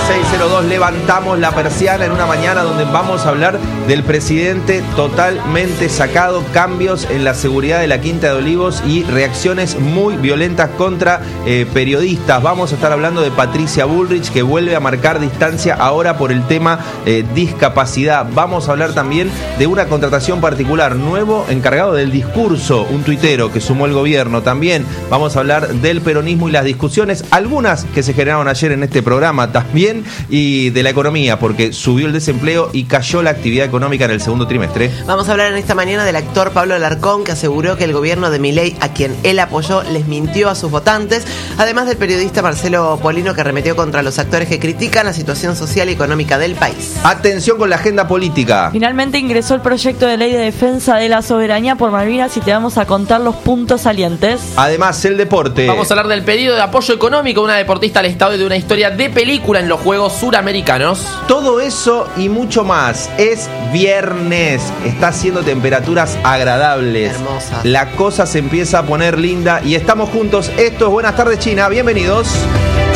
6:02 levantamos la persiana en una mañana donde vamos a hablar del presidente totalmente sacado, cambios en la seguridad de la Quinta de Olivos y reacciones muy violentas contra periodistas. Vamos a estar hablando de Patricia Bullrich, que vuelve a marcar distancia ahora por el tema discapacidad. Vamos a hablar también de una contratación particular, nuevo encargado del discurso, un tuitero que sumó el gobierno. También vamos a hablar del peronismo y las discusiones, algunas que se generaron ayer en este programa también, y de la economía, porque subió el desempleo y cayó la actividad económica en el segundo trimestre. Vamos a hablar en esta mañana del actor Pablo Alarcón, que aseguró que el gobierno de Milei, a quien él apoyó, les mintió a sus votantes, además del periodista Marcelo Polino, que arremetió contra los actores que critican la situación social y económica del país. Atención con la agenda política. Finalmente ingresó el proyecto de ley de defensa de la soberanía por Malvinas y te vamos a contar los puntos salientes. Además, el deporte. Vamos a hablar del pedido de apoyo económico de una deportista al Estado y de una historia de película en los Juegos Suramericanos. Todo eso y mucho más. Es viernes, está haciendo temperaturas agradables. Hermosas. La cosa se empieza a poner linda y estamos juntos. Esto es Buenas tardes, China. Bienvenidos.